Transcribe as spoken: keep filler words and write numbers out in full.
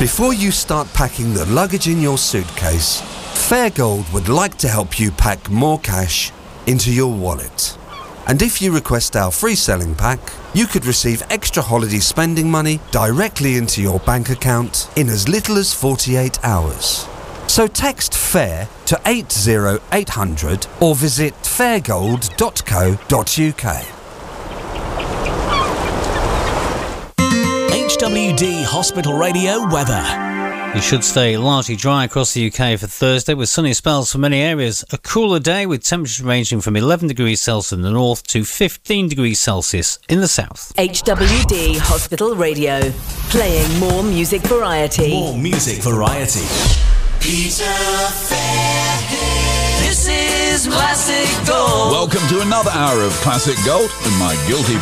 Before you start packing the luggage in your suitcase, Fairgold would like to help you pack more cash into your wallet. And if you request our free selling pack, you could receive extra holiday spending money directly into your bank account in as little as forty-eight hours. So text FAIR to eight zero eight hundred or visit fairgold dot co dot uk. H W D Hospital Radio weather. It should stay largely dry across the U K for Thursday, with sunny spells for many areas. A cooler day with temperatures ranging from eleven degrees Celsius in the north to fifteen degrees Celsius in the south. H W D Hospital Radio, playing more music variety. More music variety. Peter Fairhead. This is Classic Gold. Welcome to another hour of Classic Gold and my guilty